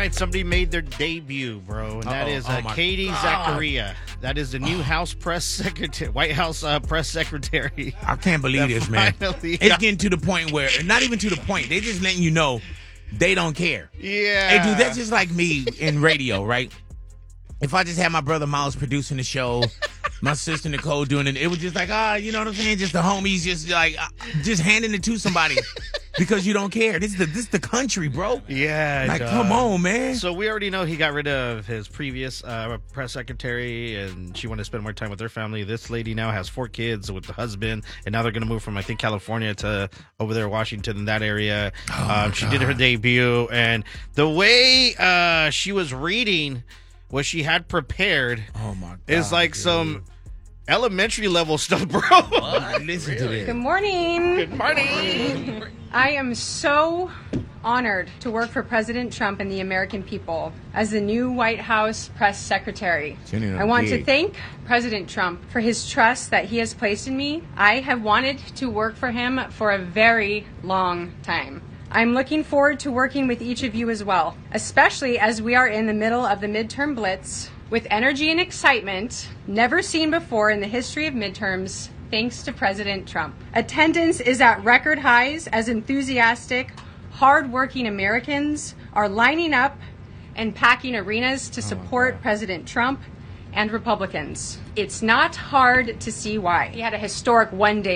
right, somebody made their debut, bro, and that is Katie Zachariah. That is the new House press secretary, White House press secretary. I can't believe this, man. It's getting to the point where, not even to the point, they just letting you know they don't care. Yeah. Hey, dude, that's just like me in radio, right? If I just had my brother Miles producing the show, my sister Nicole doing it, it was just like, you know what I'm saying? Just the homies, just like, just handing it to somebody because you don't care. This is the country, bro. Yeah. Like, come on, man. So we already know he got rid of his previous press secretary, and she wanted to spend more time with her family. This lady now has 4 kids with the husband, and now they're going to move from, I think, California to over there, Washington, that area. She did her debut, and the way she was reading what she had prepared is like some elementary level stuff, bro. Listen to this. Good morning. Good morning. I am so honored to work for President Trump and the American people as the new White House press secretary. I want to thank President Trump for his trust that he has placed in me. I have wanted to work for him for a very long time. I'm looking forward to working with each of you as well, especially as we are in the middle of the midterm blitz with energy and excitement never seen before in the history of midterms, thanks to President Trump. Attendance is at record highs as enthusiastic, hard-working Americans are lining up and packing arenas to support President Trump and Republicans. It's not hard to see why. He had a historic one-day